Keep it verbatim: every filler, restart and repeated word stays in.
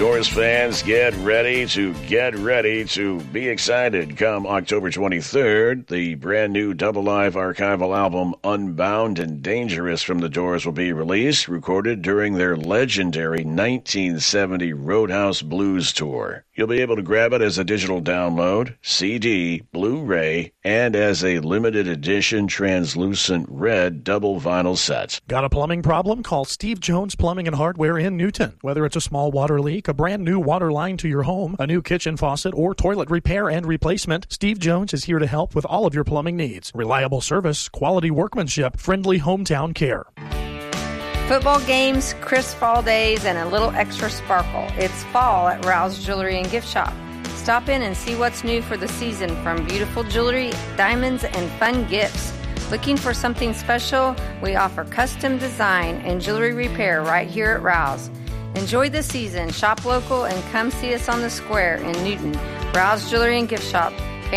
Doors fans, get ready to get ready to be excited. Come October twenty-third, the brand new double live archival album Unbound and Dangerous from the Doors will be released, recorded during their legendary nineteen seventy Roadhouse Blues tour. You'll be able to grab it as a digital download, C D, Blu-ray, and as a limited edition translucent red double vinyl set. Got a plumbing problem? Call Steve Jones Plumbing and Hardware in Newton. Whether it's a small water leak, a brand new water line to your home, a new kitchen faucet, or toilet repair and replacement, Steve Jones is here to help with all of your plumbing needs. Reliable service, quality workmanship, friendly hometown care. Football games, crisp fall days, and a little extra sparkle. It's fall at Rouse Jewelry and Gift Shop. Stop in and see what's new for the season, from beautiful jewelry, diamonds, and fun gifts. Looking for something special? We offer custom design and jewelry repair right here at Rouse. Enjoy the season, shop local, and come see us on the square in Newton. Rouse Jewelry and Gift Shop,